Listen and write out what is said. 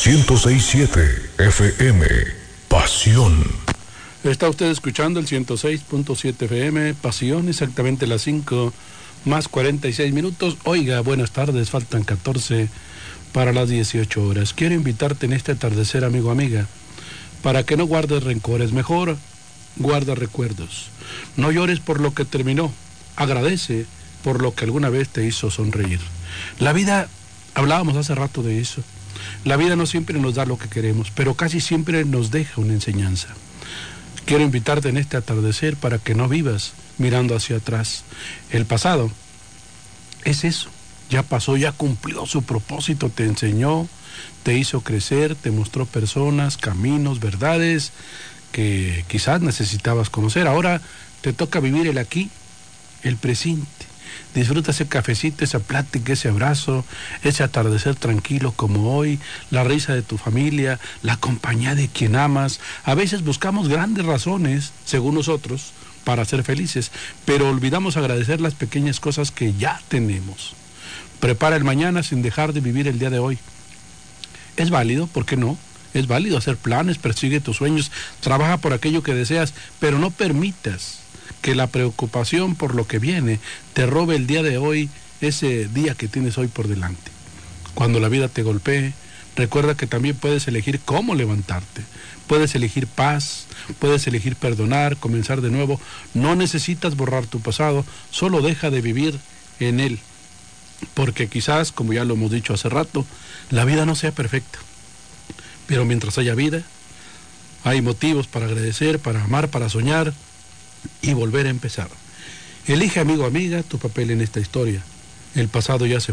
106.7 FM, Pasión. Está usted escuchando el 106.7 FM, Pasión, exactamente las 5 más 46 minutos. Oiga, buenas tardes, faltan 14 para las 18 horas. Quiero invitarte en este atardecer, amigo, amiga, para que no guardes rencores, mejor guarda recuerdos. No llores por lo que terminó, agradece por lo que alguna vez te hizo sonreír. La vida, hablábamos hace rato de eso, la vida no siempre nos da lo que queremos, pero casi siempre nos deja una enseñanza. Quiero invitarte en este atardecer para que no vivas mirando hacia atrás. El pasado es eso, ya pasó, ya cumplió su propósito, te enseñó, te hizo crecer, te mostró personas, caminos, verdades que quizás necesitabas conocer. Ahora te toca vivir el aquí, el presente. Disfruta ese cafecito, esa plática, ese abrazo, ese atardecer tranquilo como hoy, la risa de tu familia, la compañía de quien amas. A veces buscamos grandes razones, según nosotros, para ser felices, pero olvidamos agradecer las pequeñas cosas que ya tenemos. Prepara el mañana sin dejar de vivir el día de hoy. Es válido, ¿por qué no? Es válido hacer planes, persigue tus sueños, trabaja por aquello que deseas, pero no permitas que la preocupación por lo que viene te robe el día de hoy, ese día que tienes hoy por delante. Cuando la vida te golpee, recuerda que también puedes elegir cómo levantarte. Puedes elegir paz, puedes elegir perdonar, comenzar de nuevo. No necesitas borrar tu pasado, solo deja de vivir en él. Porque quizás, como ya lo hemos dicho hace rato, la vida no sea perfecta. Pero mientras haya vida, hay motivos para agradecer, para amar, para soñar y volver a empezar. Elige, amigo, amiga, tu papel en esta historia. El pasado ya se